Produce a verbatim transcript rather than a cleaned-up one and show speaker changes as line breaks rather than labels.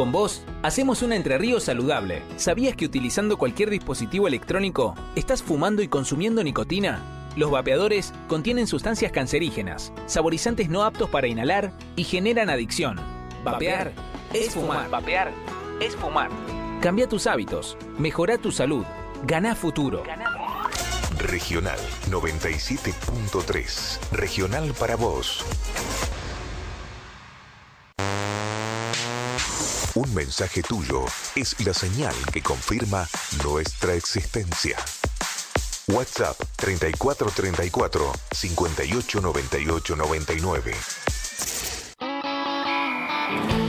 Con vos, hacemos una Entre Ríos saludable. ¿Sabías que utilizando cualquier dispositivo electrónico estás fumando y consumiendo nicotina? Los vapeadores contienen sustancias cancerígenas, saborizantes no aptos para inhalar y generan adicción. Vapear es fumar. Vapear es fumar. Cambia tus hábitos, mejora tu salud, gana futuro.
Regional noventa y siete punto tres. Regional para vos. Un mensaje tuyo es la señal que confirma nuestra existencia. WhatsApp treinta y cuatro treinta y cuatro, cincuenta y ocho noventa y ocho noventa y nueve.